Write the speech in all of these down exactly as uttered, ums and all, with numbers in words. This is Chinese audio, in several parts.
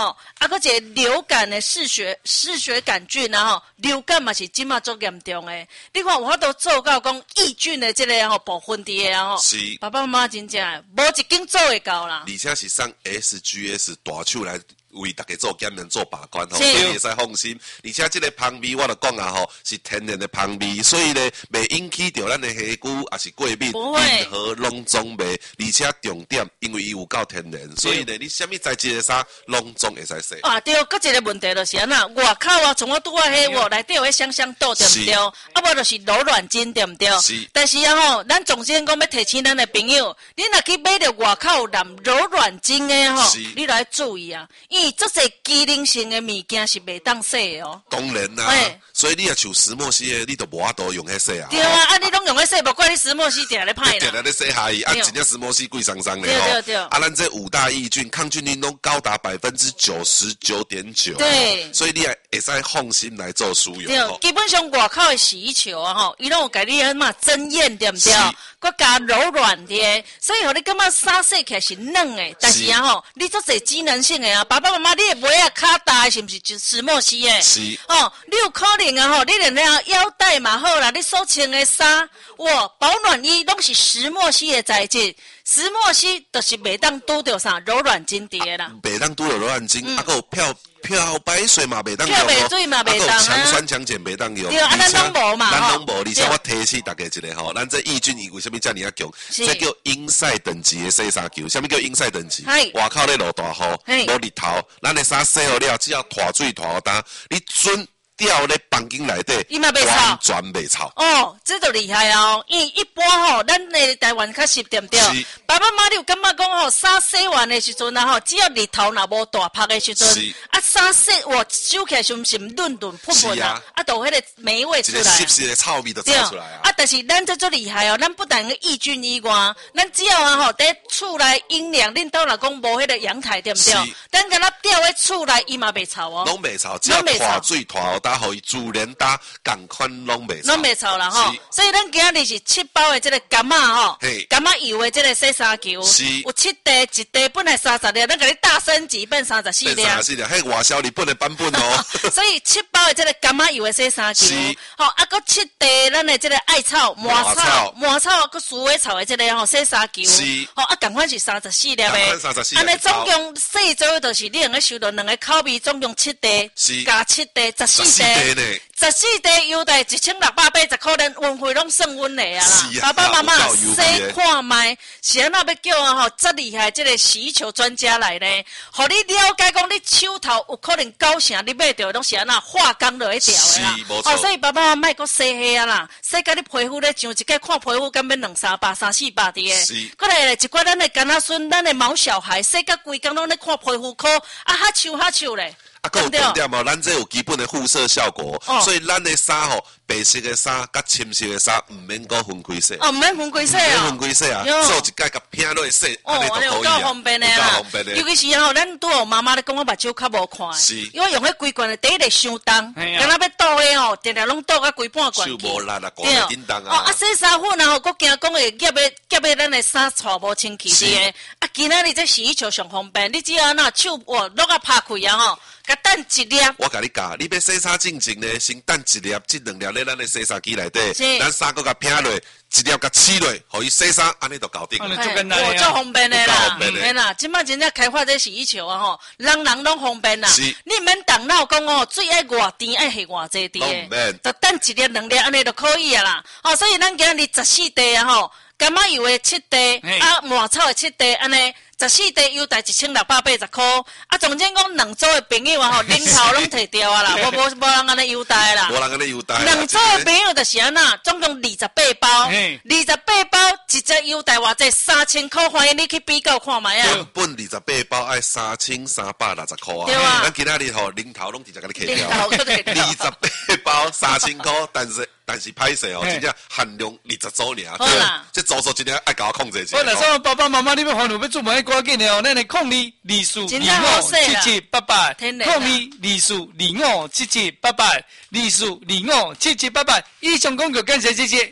吼，啊，搁一个流感的嗜血嗜血杆菌啊吼，流感嘛是即马足严重的。你看我都做到讲抑菌的这个吼部分伫个吼， 是爸爸妈妈真正无一间做会到啦。 而且是上 S G S 大手来为大家做检验做把关吼， 是所以会使放心。而且这个香味我就讲啊吼，是天然的香味，所以呢，袂引起着咱的虾骨也是过敏，任何拢总袂。而且重点，因为伊有够天然，所以呢，你什么材质的衫拢总会使洗。 啊，对，搁一个问题就是安那，外口啊，从我拄啊迄我内底有迄香香豆，对不对？啊，无就是柔软筋，对不对？ 是。 但是啊吼，咱总先讲要提醒咱的朋友，你若去买着外口有含柔软筋的吼，你来注意啊，因为这些机能性的物件是袂当洗的哦。 当然啦、啊，所以你也像石墨烯的，你都无法度用迄洗啊。 对啊，啊你拢用迄洗，无怪你石墨烯定咧歹啦。 定咧咧洗下伊，啊，真正石墨烯贵桑桑的吼。对对对。 啊，咱这五大抑菌抗菌率都高达百分之九十九点九。 对。 所以你也会使放心来做使用。 对，基本上外口的洗衣球啊吼，伊拢有甲你迄嘛增艳，对不对？佮加柔软的，所以互你感觉衫洗起来是嫩的，但是啊吼，你做侪机能性的啊，爸爸妈妈你的尾啊卡大是毋是就石墨烯的？ 是。 哦，你有可能啊吼，你连那腰带嘛好啦，你所穿的衫，哇，保暖衣拢是石墨烯的材质。石墨烯就是袂当拄着啥柔软筋伫的啦， 袂当拄着柔软筋，啊，还有漂漂白水嘛袂当用， 漂白水嘛袂当， 强酸强碱袂当用， 对啊，咱拢无嘛， 咱拢无，而且我提醒大家一个吼，咱这抑菌伊为什么遮尔啊强？这叫英赛等级的洗衫球，什么叫英赛等级？外口咧落大雨，无日头，咱的衫洗好了，只要脱水脱好干，你准。掉咧房间内底， 伊嘛袂臭， 完全袂臭。 哦，这就厉害哦！因为一般吼，咱的台湾较湿，对不对？爸爸妈妈，你有感觉讲吼，衫洗完的时阵啊吼，只要日头若无大晒的时阵，啊衫洗我收起来是毋是润润喷喷啊？啊，都迄个霉味出来，一个湿湿的臭味就走出来啊！ 啊，但是咱这做厉害哦，咱不但个抑菌以外，咱只要啊吼，在厝内阴凉，恁兜若讲无迄个阳台，对不对？咱甲咱吊喺厝内，伊嘛袂臭哦， 拢袂臭，只要脱水脱好。打互伊自然打，共款拢袂臭， 拢袂臭啦吼。所以咱今日是七包的这个柑仔吼，柑仔油的这个洗衫球，有七袋，一袋本来三十粒，咱给你大升级变三十四粒。 三十四粒，迄外销日本的版本哦。 所以七包的这个柑仔油的洗衫球，吼，啊，搁七袋咱的这个艾草、麻草、麻草搁鼠尾草的这个吼洗衫球，吼，啊，共款是三十四粒的。安尼总共洗左右就是你用个收到两个口味，总共七袋，加七袋十四。十四袋优待一千六百八十块，咱运费拢算阮的啊啦！爸爸妈妈洗看卖，是安那要叫啊吼，这厉害这个洗衣球专家来呢，互你了解讲你手头有可能高啥，你买着拢是安那化工落去掉的啦。哦，所以爸爸妈妈莫搁洗黑啊啦，洗甲你皮肤咧上一届看皮肤，敢免两三百、三四百伫的。过来一寡咱的干仔孙，咱的毛小孩，洗甲规工拢咧看皮肤科，啊哈臭哈臭咧。 啊，还有重点哦，咱这有基本的护色效果，哦、所以咱的衫吼，白色的衫甲深色的衫唔免搁分开洗。 哦，唔免分开洗啊！ 唔免分开洗啊！做一届甲拼落去洗，安尼就可以啊。 有够方便的啦，尤其是吼，咱拄有妈妈咧讲，我目睭较无看，是，因为用迄规罐的第一个伤重，敢若要倒的吼，定定拢倒甲规半罐去。 手无力啊，挂袂叮当啊。 哦，啊洗衫粉啊吼，搁惊讲会夹的夹的咱的衫带无清气的。啊，今仔日这洗衣球上方便，你只要那手哇落啊拍开啊吼。甲等一粒， 我甲你教，你要洗衫进前呢，先等一粒、即两粒咧，咱的洗衫机内底，咱衫搁甲拼落，一粒甲起落，互伊洗衫，安尼就搞定了。 我做方便的啦，免啦，即摆真正开发这洗衣球啊吼，人人拢方便啦。你毋免动脑讲哦，水爱偌甜爱下偌济甜的，就等一粒两粒安尼就可以啊啦。哦，所以咱今日十四袋啊吼，柑仔油的七袋，啊麻草的七袋，安尼。十四袋优待一千六百八十块，啊，总之讲两组的朋友啊吼，零头拢摕掉啊啦，无无无人安尼优待啦， 无人安尼优待。 两组的朋友就是安那，总共二十八包，二十八包一只优待偌济三千块，欢迎你去比较看卖啊。 原本二十八包爱三千三百六十块啊， 对啊。 咱今仔日吼零头拢直接甲你摕掉，二十八包三千块，但是但是歹势哦，真正限量二十组尔， 好啦， 这组数真正爱搞控制一下。 我若说爸爸妈妈，你要烦恼要做买赶紧的哦，咱的。控二二四二五七七八八，控二二四二五七七八八，二四二五七七八八。以上广告感谢谢谢。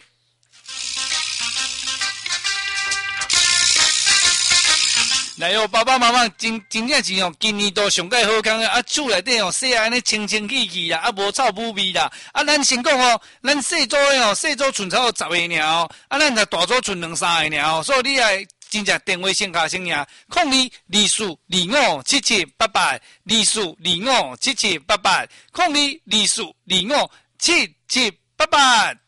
来哦，爸爸妈妈真真正是哦，今年都上介好康啊！啊，厝内底哦，洗安尼清清气气啦，啊，无臭无味啦。啊，咱先讲哦，咱细组的哦，细组剩超十个尔哦，啊，咱若大组剩两三个尔哦，所以你来真正电话先卡先赢，空二二四二五七七八八，二四二五七七八八，空二二四二五七七八八。